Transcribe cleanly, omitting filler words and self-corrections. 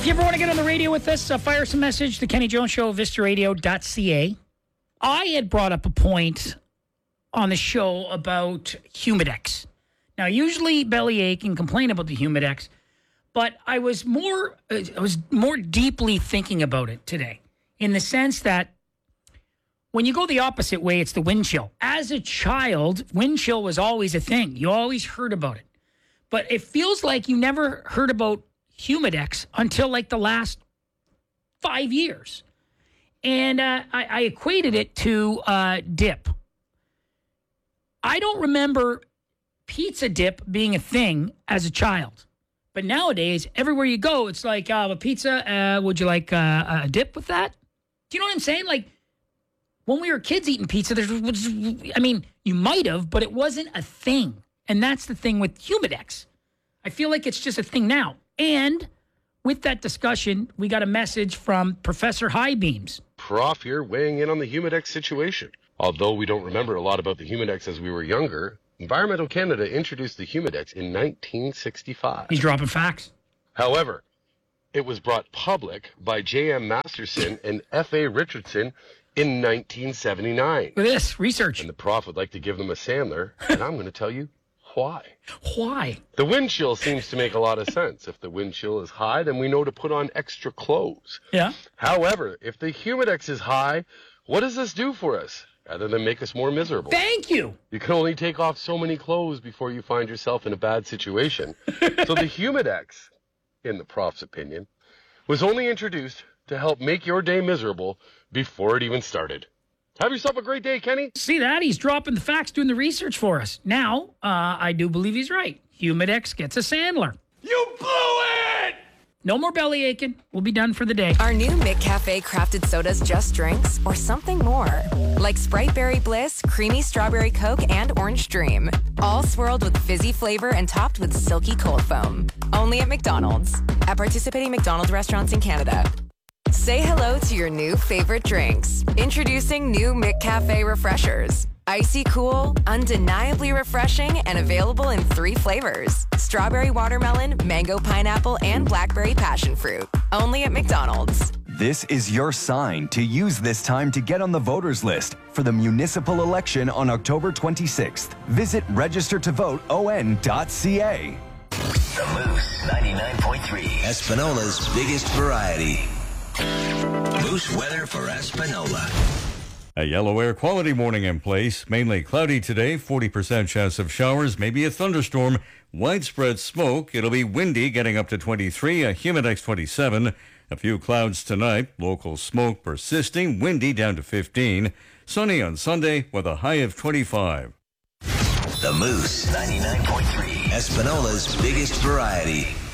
If you ever want to get on the radio with us, fire us a message, The Kenny Jones Show, vistaradio.ca. I had brought up a point on the show about Humidex. Now, usually bellyache and complain about the Humidex, but I was more deeply thinking about it today, in the sense that when you go the opposite way, it's the wind chill. As a child, wind chill was always a thing. You always heard about it. But it feels like you never heard about Humidex until like the last 5 years. And I equated it to dip. I don't remember pizza dip being a thing as a child. But nowadays, everywhere you go, it's like, a pizza, would you like a dip with that? Do you know what I'm saying? Like, when we were kids eating pizza, you might have, but it wasn't a thing. And that's the thing with Humidex. I feel like it's just a thing now. And with that discussion, we got a message from Professor Highbeams. Prof here weighing in on the Humidex situation. Although we don't remember a lot about the Humidex as we were younger, Environmental Canada introduced the Humidex in 1965. He's dropping facts. However, it was brought public by J.M. Masterson and F.A. Richardson in 1979. Look at this, research. And the prof would like to give them a Sandler, and I'm going to tell you why. Why? The wind chill seems to make a lot of sense. If the wind chill is high, then we know to put on extra clothes. Yeah. However, if the Humidex is high, what does this do for us? Other than make us more miserable. Thank you. You can only take off so many clothes before you find yourself in a bad situation. So the Humidex, in the prof's opinion, was only introduced to help make your day miserable before it even started. Have yourself a great day, Kenny. See that? He's dropping the facts, doing the research for us. Now, I do believe he's right. Humidex gets a Sandler. You blew it! No more belly aching. We'll be done for the day. Our new McCafe crafted sodas just drinks or something more. Like Sprite Berry Bliss, Creamy Strawberry Coke, and Orange Dream. All swirled with fizzy flavor and topped with silky cold foam. Only at McDonald's. At participating McDonald's restaurants in Canada. Say hello to your new favorite drinks. Introducing new McCafe Refreshers. Icy cool, undeniably refreshing, and available in 3 flavors. Strawberry watermelon, mango pineapple, and blackberry passion fruit. Only at McDonald's. This is your sign to use this time to get on the voters list for the municipal election on October 26th. Visit registertovoteon.ca. The Moose 99.3, Espanola's biggest variety. Moose weather for Espanola. A yellow air quality warning in place. Mainly cloudy today, 40% chance of showers, maybe a thunderstorm, widespread smoke. It'll be windy, getting up to 23, a Humidex 27. A few clouds tonight, local smoke persisting, windy down to 15. Sunny on Sunday with a high of 25. The Moose 99.3, Espanola's biggest variety.